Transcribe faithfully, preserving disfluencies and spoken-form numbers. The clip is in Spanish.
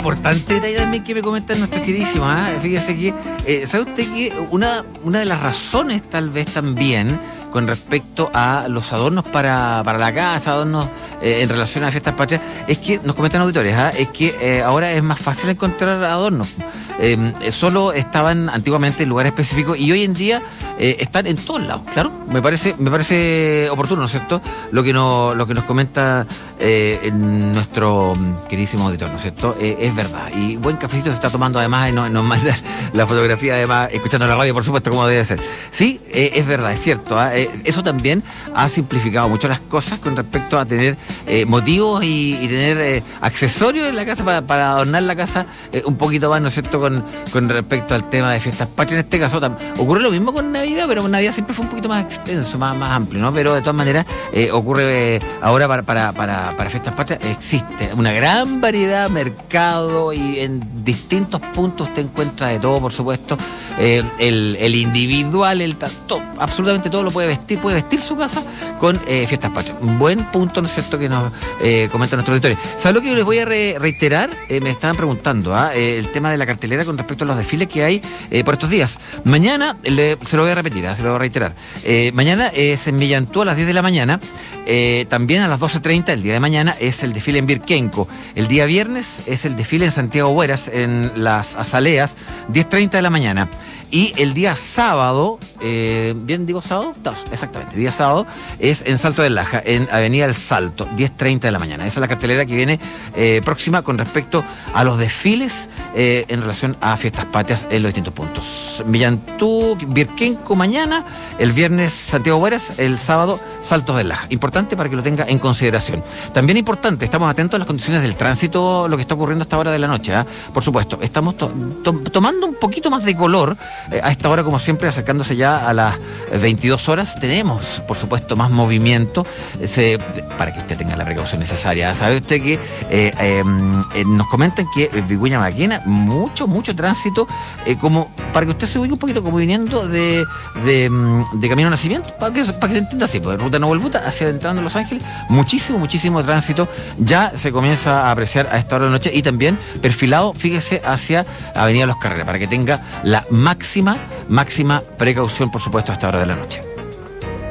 importante detalle también que me comentan nuestros queridísimos, ¿eh? Fíjese que, eh, ¿sabe usted que una, una de las razones tal vez también con respecto a los adornos para, para la casa, adornos eh, en relación a fiestas patrias, es que, nos comentan auditores, ¿eh? es que eh, ahora es más fácil encontrar adornos. Eh, solo estaban antiguamente en lugares específicos y hoy en día eh, están en todos lados, claro. Me parece, me parece oportuno, ¿no es cierto? Lo que nos, lo que nos comenta eh, nuestro queridísimo auditor, ¿no es cierto? Eh, es verdad. Y buen cafecito se está tomando además y nos, nos manda la fotografía, además, escuchando la radio, por supuesto, como debe ser. Sí, eh, es verdad, es cierto. ¿eh? Eso también ha simplificado mucho las cosas con respecto a tener eh, motivos y, y tener eh, accesorios en la casa para, para adornar la casa eh, un poquito más, ¿no es cierto? Con, con respecto al tema de fiestas patrias. En este caso tam, ocurre lo mismo con Navidad, pero Navidad siempre fue un poquito más extenso, más, más amplio, ¿no? Pero de todas maneras eh, ocurre eh, ahora para, para, para, para fiestas patrias. Existe una gran variedad, mercado, y en distintos puntos usted encuentra de todo, por supuesto. Eh, el, el individual, el todo, absolutamente todo lo puede vestir, puede vestir su casa con eh, fiestas patrias. Un buen punto, ¿no es cierto?, que nos eh, comenta nuestro auditorio. ¿Sabes lo que yo les voy a re reiterar? Eh, me estaban preguntando, ¿ah? eh, el tema de la cartelera con respecto a los desfiles que hay eh, por estos días. Mañana, le, se lo voy a repetir, ¿eh? se lo voy a reiterar. Eh, mañana es en Millantú a las diez de la mañana. Eh, también a las doce treinta, el día de mañana, es el desfile en Birkenco. El día viernes es el desfile en Santiago Hueras, en las Azaleas, diez treinta de la mañana. Y el día sábado, eh, ¿bien digo sábado? No, exactamente, día sábado es en Salto del Laja, en Avenida El Salto, diez treinta de la mañana. Esa es la cartelera que viene eh, próxima con respecto a los desfiles eh, en relación a fiestas patrias en los distintos puntos. Millantú, Birkenco mañana, el viernes Santiago Hueras, el sábado Saltos del Laja. Importante para que lo tenga en consideración. También importante, estamos atentos a las condiciones del tránsito, lo que está ocurriendo a esta hora de la noche. ¿eh? Por supuesto, estamos to to tomando un poquito más de color. Eh, a esta hora, como siempre, acercándose ya a las veintidós horas, tenemos, por supuesto, más movimiento eh, se, para que usted tenga la precaución necesaria. Sabe usted que eh, eh, eh, nos comentan que en Vicuña Maquena, mucho, mucho tránsito, eh, como para que usted se ubique un poquito, como viniendo de, de, de Camino Nacimiento, para que, para que se entienda así, pues ruta Novuelbuta, hacia entrando en Los Ángeles, muchísimo, muchísimo tránsito, ya se comienza a apreciar a esta hora de la noche, y también perfilado, fíjese, hacia Avenida Los Carreras, para que tenga la máxima máxima precaución, por supuesto, a esta hora de la noche.